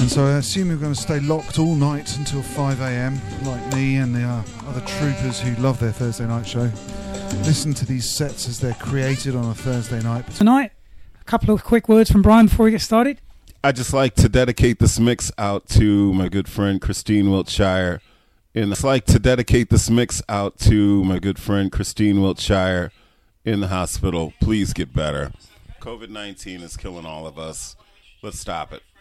listen, so I assume you're going to stay locked all night until 5 a.m, like me and the other troopers who love their Thursday night show. Listen to these sets as they're created on a Thursday night. Tonight, a couple of quick words from Brian before we get started. I'd just like to dedicate this mix out to my good friend Christine Wiltshire. In the hospital. Please get better. COVID-19 is killing all of us. Let's stop it.